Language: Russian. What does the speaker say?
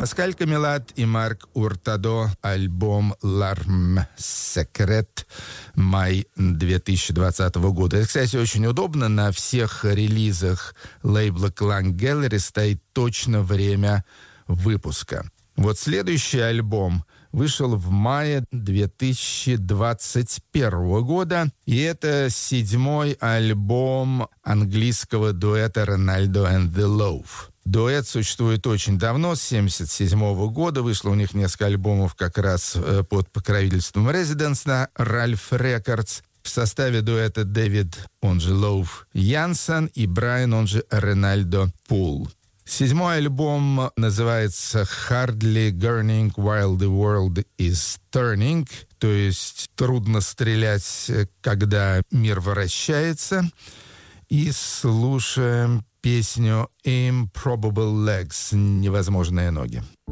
Паскаль Камилат и Марк Уртадо, альбом «L'arme Secrète», май 2020 года. Это, кстати, очень удобно. На всех релизах лейбла Klang Gallery стоит точно время выпуска. Вот следующий альбом вышел в мае 2021 года, и это 7-й альбом английского дуэта «Ronaldo and the Loaf». Дуэт существует очень давно, с 1977 года. Вышло у них несколько альбомов как раз под покровительством Residence на Ralph Records. В составе дуэта Дэвид, он же Лоуф, Янсен и Брайан, он же Ренальдо Пул. 7-й альбом называется «Hardly Gurning While the World is Turning», то есть «Трудно стрелять, когда мир вращается». И слушаем песню «Improbable Legs» — «Невозможные ноги».